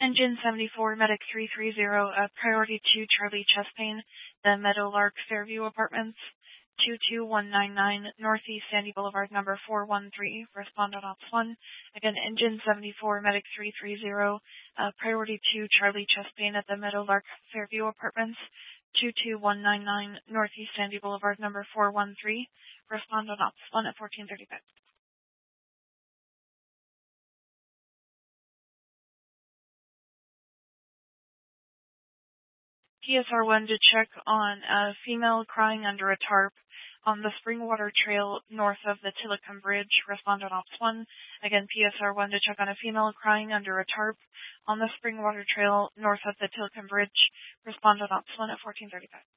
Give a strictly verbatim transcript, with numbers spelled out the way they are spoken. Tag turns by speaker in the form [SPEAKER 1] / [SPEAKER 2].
[SPEAKER 1] Engine seventy-four, Medic three three zero, uh, Priority two, Charlie Chest Pain, the Meadowlark Fairview Apartments, two two one nine nine, Northeast Sandy Boulevard, number four one three, respond on Ops one. Again, Engine seventy-four, Medic three three zero, uh, Priority two, Charlie Chest Pain at the Meadowlark Fairview Apartments, two two one nine nine, Northeast Sandy Boulevard, number four one three, respond on Ops one at fourteen thirty-five. P S R one to check on a female crying under a tarp on the Springwater Trail north of the Tillicum Bridge. Respond on Ops one. Again, P S R one to check on a female crying under a tarp on the Springwater Trail north of the Tillicum Bridge. Respond on Ops one at fourteen thirty-five.